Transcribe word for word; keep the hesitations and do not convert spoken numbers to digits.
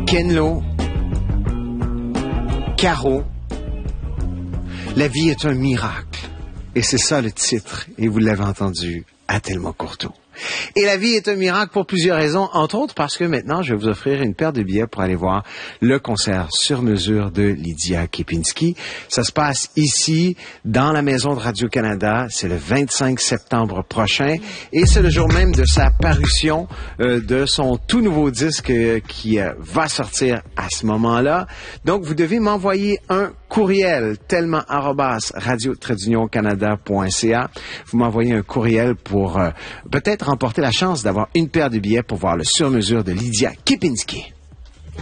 Ken Lo, Caro, la vie est un miracle. Et c'est ça le titre. Et vous l'avez entendu à Thelma Courteau. Et la vie est un miracle pour plusieurs raisons, entre autres parce que maintenant, je vais vous offrir une paire de billets pour aller voir le concert sur mesure de Lydia Kepinski. Ça se passe ici, dans la maison de Radio-Canada. C'est le vingt-cinq septembre prochain et c'est le jour même de sa parution euh, de son tout nouveau disque euh, qui euh, va sortir à ce moment-là. Donc, vous devez m'envoyer un courriel, tellement arobase radio trait d'union canada point c a. Vous m'envoyez un courriel pour euh, peut-être remporter la chance d'avoir une paire de billets pour voir le sur-mesure de Lydia Kepinski.